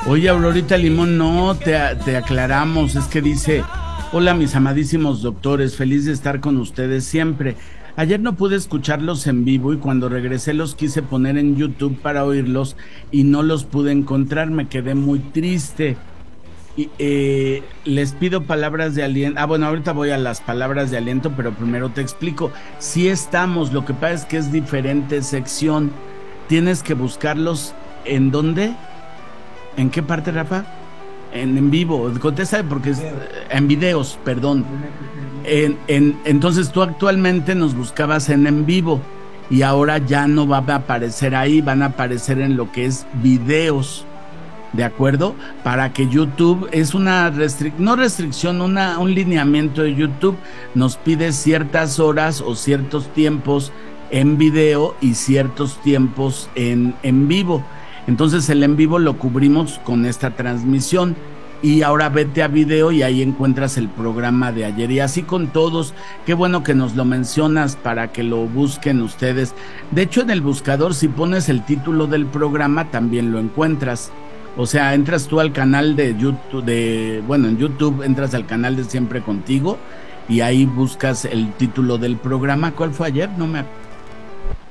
Oye, Aurorita Limón, no, te aclaramos, es que dice, hola mis amadísimos doctores, feliz de estar con ustedes siempre. Ayer no pude escucharlos en vivo y cuando regresé los quise poner en YouTube para oírlos y no los pude encontrar, me quedé muy triste. Y, les pido palabras de aliento. Ah, bueno, ahorita voy a las palabras de aliento, pero primero te explico. Sí estamos, lo que pasa es que es diferente sección. Tienes que buscarlos. ¿En dónde? ¿En qué parte, Rafa? En vivo, contesta porque es en videos, perdón. Entonces tú actualmente nos buscabas en vivo y ahora ya no va a aparecer ahí, van a aparecer en lo que es videos, ¿de acuerdo? Para que YouTube, es una no restricción, un lineamiento de YouTube, nos pide ciertas horas o ciertos tiempos en video y ciertos tiempos en vivo. Entonces el en vivo lo cubrimos con esta transmisión y ahora vete a video y ahí encuentras el programa de ayer y así con todos. Qué bueno que nos lo mencionas para que lo busquen ustedes. De hecho, en el buscador, si pones el título del programa, también lo encuentras. O sea, entras tú al canal de YouTube, en YouTube entras al canal de Siempre Contigo y ahí buscas el título del programa. ¿Cuál fue ayer? No me acuerdo.